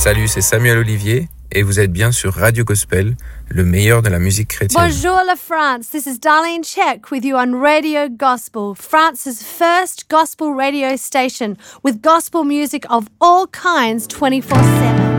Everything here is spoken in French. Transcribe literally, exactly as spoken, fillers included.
Salut, c'est Samuel Olivier et vous êtes bien sur Radio Gospel, le meilleur de la musique chrétienne. Bonjour la France, this is Darlene Check with you on Radio Gospel, France's first gospel radio station with gospel music of all kinds twenty-four seven.